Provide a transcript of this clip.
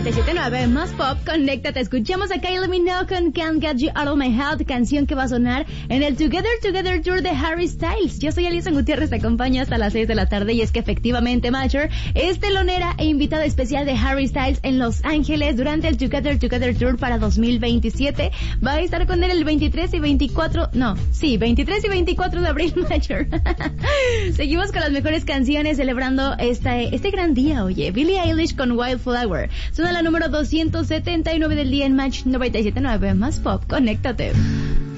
97.9 Más Pop, conéctate. Escuchamos a Kylie Minogue con Can't Get You Out of My Head, canción que va a sonar en el Together Together Tour de Harry Styles. Yo soy Alison Gutiérrez, te acompaño hasta las 6 de la tarde y es que efectivamente Major es telonera e invitada especial de Harry Styles en Los Ángeles durante el Together Together Tour para 2027. Va a estar con él el 23 y 24 de abril, Major. Seguimos con las mejores canciones celebrando este gran día, oye. Billie Eilish con Wildflower. Suena la número 279 del día en Match 97.9 Más Pop. Conéctate.